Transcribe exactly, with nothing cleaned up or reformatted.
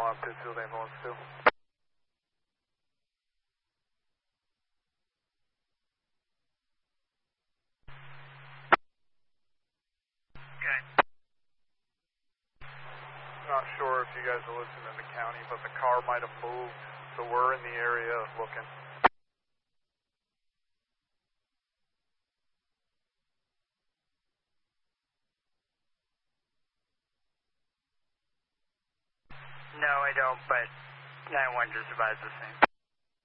on Pittsfield ambulance too. Okay. Not sure if you guys are listening in the county, but the car might have moved, so we're in the area looking. No, I don't, but nine one just advised the same.